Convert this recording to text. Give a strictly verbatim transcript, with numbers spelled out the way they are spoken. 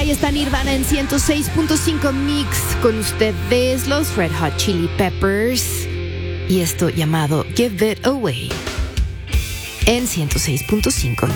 Ahí está Nirvana en ciento seis punto cinco Mix con ustedes, los Red Hot Chili Peppers. Y esto llamado Give It Away en ciento seis punto cinco Mix.